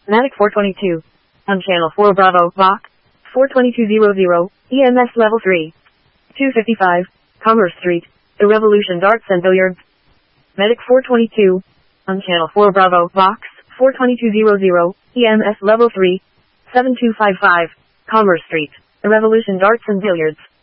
Matic 422. On channel 4 Bravo, VOC. 42200, EMS level 3. 255, Commerce Street, The Revolution Darts and Billiards. Medic 422. On channel 4 Bravo, VOX. 42200, EMS level 3. 7255, Commerce Street, The Revolution Darts and Billiards.